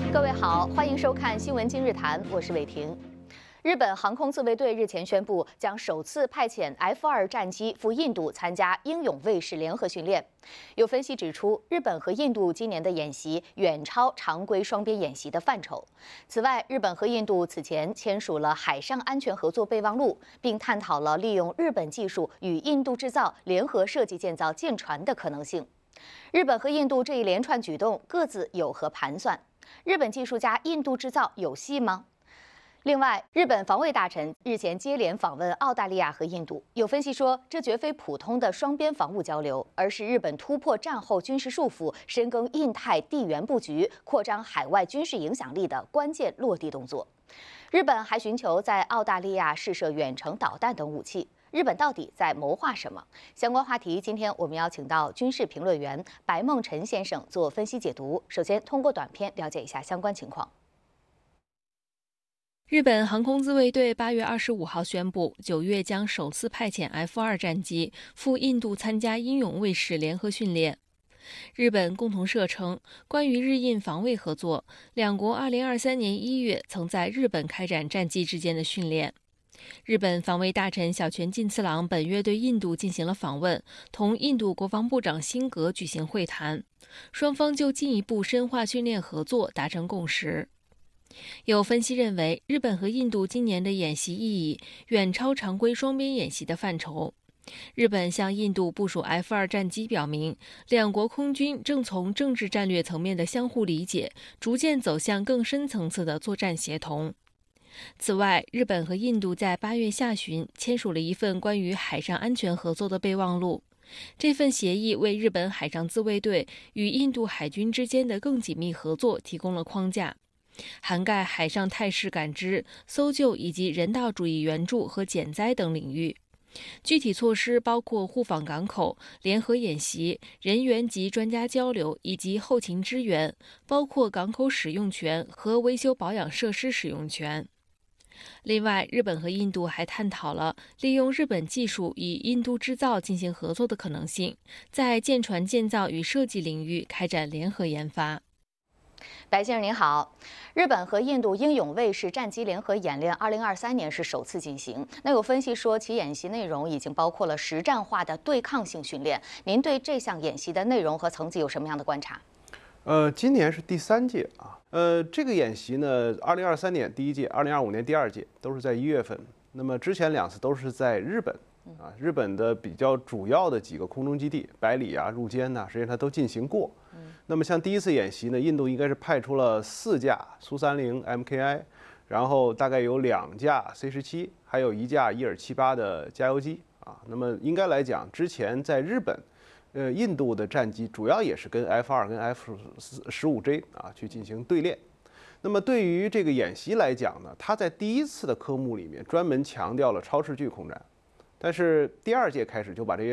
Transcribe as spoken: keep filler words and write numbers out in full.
各位好，欢迎收看《新闻今日谈》，我是伟婷。日本航空自卫队日前宣布，将首次派遣 F 二战机赴印度参加英勇卫士联合训练。有分析指出，日本和印度今年的演习远超常规双边演习的范畴。此外，日本和印度此前签署了海上安全合作备忘录，并探讨了利用日本技术与印度制造联合设计建造舰船的可能性。日本和印度这一连串举动各自有何盘算？日本技术加印度制造有戏吗？另外，日本防卫大臣日前接连访问澳大利亚和印度，有分析说，这绝非普通的双边防务交流，而是日本突破战后军事束缚，深耕印太地缘布局，扩张海外军事影响力的关键落地动作。日本还寻求在澳大利亚试射远程导弹等武器。日本到底在谋划什么？相关话题，今天我们邀请到军事评论员白梦辰先生做分析解读。首先，通过短片了解一下相关情况。 日本航空自卫队八月二十五号宣布，九月将首次派遣 F 二战机赴印度参加英勇卫士联合训练。日本共同社称，关于日印防卫合作，两国二零二三年一月曾在日本开展战机之间的训练。日本防卫大臣小泉进次郎本月对印度进行了访问，同印度国防部长辛格举行会谈，双方就进一步深化训练合作达成共识。有分析认为，日本和印度今年的演习意义远超常规双边演习的范畴。日本向印度部署 F 二战机，表明两国空军正从政治战略层面的相互理解，逐渐走向更深层次的作战协同。此外，日本和印度在八月下旬签署了一份关于海上安全合作的备忘录。这份协议为日本海上自卫队与印度海军之间的更紧密合作提供了框架，涵盖海上态势感知、搜救以及人道主义援助和减灾等领域。具体措施包括互访港口、联合演习、人员及专家交流以及后勤支援，包括港口使用权和维修保养设施使用权。另外，日本和印度还探讨了利用日本技术与印度制造进行合作的可能性，在舰船建造与设计领域开展联合研发。 白先生您好，日本和印度英勇卫士战机联合演练二零二三年是首次进行。那有分析说，其演习内容已经包括了实战化的对抗性训练。您对这项演习的内容和层级有什么样的观察？ 呃，今年是第三届啊。呃，这个演习呢，二零二三年第一届，二零二五年第二届，都是在一月份。那么之前两次都是在日本啊，日本的比较主要的几个空中基地，百里啊、入间呐、啊，实际上它都进行过。那么像第一次演习呢，印度应该是派出了四架苏三零 M K I， 然后大概有两架 C 十七，还有一架伊尔七八的加油机啊。那么应该来讲，之前在日本。呃，印度的战机主要也是跟 F 二跟 F 十五 J 啊去进行对练。那么对于这个演习来讲呢，它在第一次的科目里面专门强调了超视距空战，但是第二届开始就把这些